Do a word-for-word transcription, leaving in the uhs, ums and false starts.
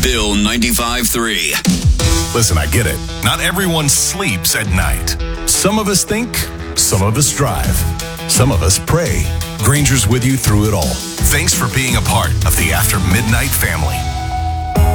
Bill ninety-five three. Listen, I get it. Not everyone sleeps at night. Some of us think, some of us drive, some of us pray. Granger's with you through it all. Thanks for being a part of the After Midnight family.